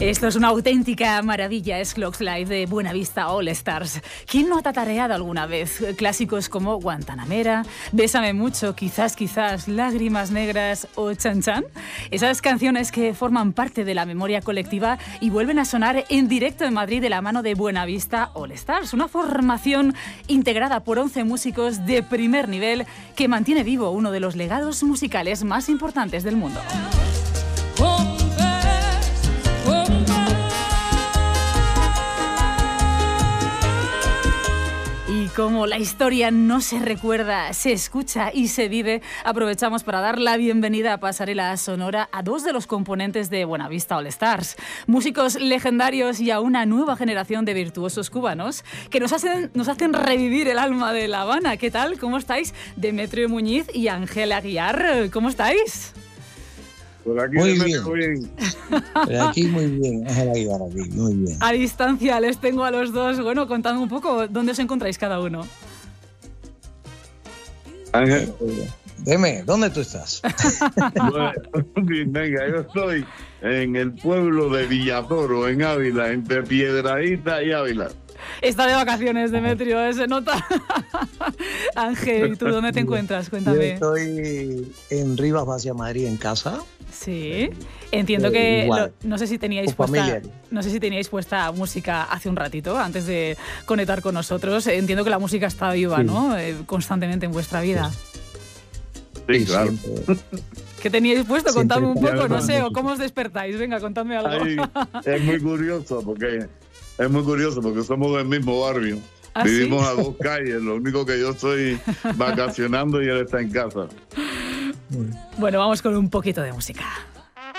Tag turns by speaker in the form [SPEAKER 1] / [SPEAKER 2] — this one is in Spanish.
[SPEAKER 1] Esto es una auténtica maravilla, es Clocks Live de Buenavista All Stars. ¿Quién no ha tatareado alguna vez clásicos como Guantanamera, Bésame mucho, Quizás, Lágrimas negras o Chan Chan? Esas canciones que forman parte de la memoria colectiva y vuelven a sonar en directo en Madrid de la mano de Buenavista All Stars, una formación integrada por 11 músicos de primer nivel que mantiene vivo uno de los legados musicales más importantes del mundo. Como la historia no se recuerda, se escucha y se vive, aprovechamos para dar la bienvenida a Pasarela Sonora a dos de los componentes de Buenavista All Stars, músicos legendarios y a una nueva generación de virtuosos cubanos que nos hacen revivir el alma de La Habana. ¿Qué tal? ¿Cómo estáis? Demetrio Muñiz y Ángel Aguiar, ¿cómo estáis?
[SPEAKER 2] Por aquí
[SPEAKER 3] muy bien. Por aquí muy bien. Aquí, muy bien.
[SPEAKER 1] A distancia les tengo a los dos. Bueno, contadme un poco dónde os encontráis cada uno.
[SPEAKER 2] Ángel.
[SPEAKER 3] Dime, ¿dónde tú estás?
[SPEAKER 2] Bueno, venga, yo estoy en el pueblo de Villatoro, en Ávila, entre Piedradita y Ávila.
[SPEAKER 1] Está de vacaciones, Demetrio, se nota. Ángel, ¿tú dónde te encuentras? Cuéntame.
[SPEAKER 3] Yo estoy en Rivas hacia Madrid, en casa.
[SPEAKER 1] Sí, entiendo que no sé si teníais puesta música hace un ratito antes de conectar con nosotros. Entiendo que la música está viva, ¿no? Constantemente en vuestra vida.
[SPEAKER 2] Sí, claro.
[SPEAKER 1] ¿Qué teníais puesto? Contadme un poco, no sé, o cómo os despertáis. Venga, contadme algo.
[SPEAKER 2] Ay, es muy curioso porque somos del mismo barrio.
[SPEAKER 1] ¿Ah,
[SPEAKER 2] vivimos
[SPEAKER 1] sí?
[SPEAKER 2] a 2 calles, lo único que yo estoy vacacionando y él está en casa.
[SPEAKER 1] Bueno, vamos con un poquito de música.